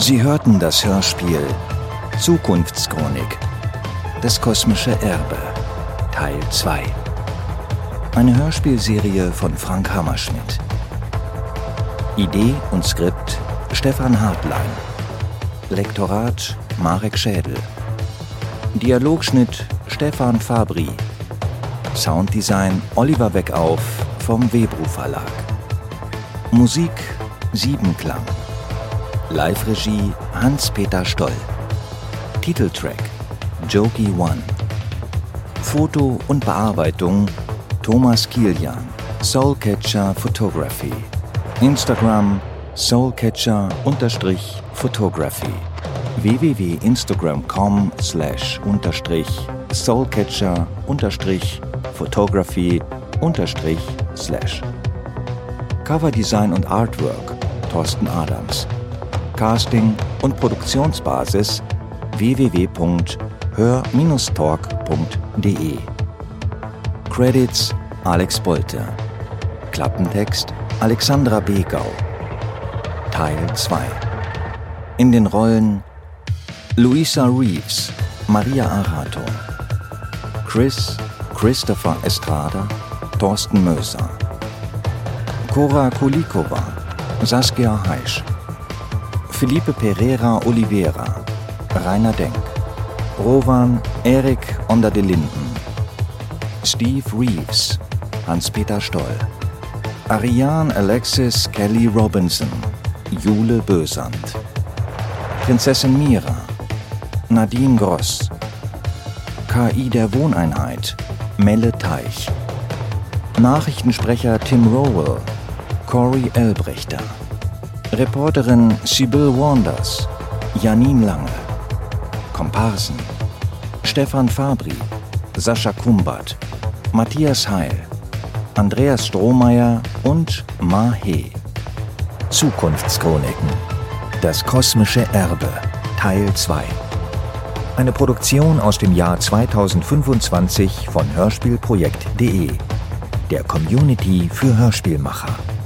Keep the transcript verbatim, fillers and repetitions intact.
Sie hörten das Hörspiel Zukunftschronik, das kosmische Erbe, Teil zwei. Eine Hörspielserie von Frank Hammerschmidt. Idee und Skript Stefan Hartlein. Lektorat Marek Schädel. Dialogschnitt Stefan Fabri. Sounddesign Oliver Beckauf vom Webru Verlag. Musik Siebenklang. Live-Regie Hans-Peter Stoll. Titeltrack Jokey One. Foto und Bearbeitung Thomas Kilian, Soulcatcher Photography. Instagram Soulcatcher-Photography. w w w punkt instagram punkt com slash unterstrich Soulcatcher unterstrich Photography unterstrich slash. Coverdesign und Artwork Thorsten Adams. Casting und Produktionsbasis w w w punkt hör Bindestrich talk punkt de. Credits Alex Bolte. Klappentext Alexandra Begau. Teil zwei. In den Rollen Luisa Reeves, Maria Arato, Chris, Christopher Estrada, Thorsten Möser, Cora Kulikova, Saskia Heisch, Felipe Pereira Oliveira, Rainer Denk, Rowan Erik Onder de Linden, Steve Reeves, Hans-Peter Stoll, Ariane Alexis Kelly Robinson, Jule Bösand, Prinzessin Mira, Nadine Gross, K I der Wohneinheit, Melle Teich, Nachrichtensprecher Tim Rowell, Corey Elbrechter, Reporterin Sibyl Wanders, Janine Lange, Komparsen Stefan Fabri, Sascha Kumbat, Matthias Heil, Andreas Strohmeier und Ma He. Zukunftschroniken, das kosmische Erbe, Teil zwei. Eine Produktion aus dem Jahr zweitausendfünfundzwanzig von hörspielprojekt punkt de, der Community für Hörspielmacher.